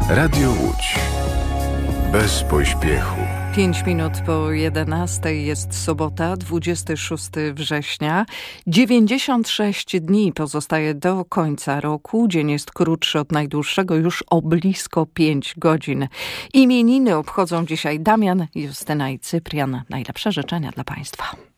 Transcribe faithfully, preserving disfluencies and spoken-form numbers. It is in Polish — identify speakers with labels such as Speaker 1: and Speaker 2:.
Speaker 1: Radio Łódź. Bez pośpiechu.
Speaker 2: Pięć minut po jedenastej jest sobota, dwudziestego szóstego września. dziewięćdziesiąt sześć dni pozostaje do końca roku. Dzień jest krótszy od najdłuższego już o blisko pięć godzin. Imieniny obchodzą dzisiaj Damian, Justyna i Cyprian. Najlepsze życzenia dla Państwa.